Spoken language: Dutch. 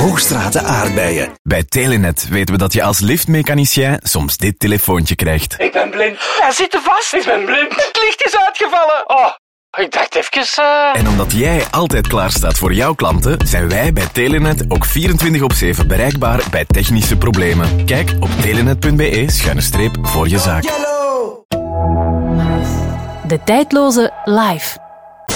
Hoogstraten aardbeien. Bij Telenet weten we dat je als liftmechanicien soms dit telefoontje krijgt. Ik ben blind. Hij zit er vast. Ik ben blind. Het licht is uitgevallen. Oh, ik dacht even... En omdat jij altijd klaar staat voor jouw klanten, zijn wij bij Telenet ook 24/7 bereikbaar bij technische problemen. Kijk op telenet.be/voor je zaak. De tijdloze Live.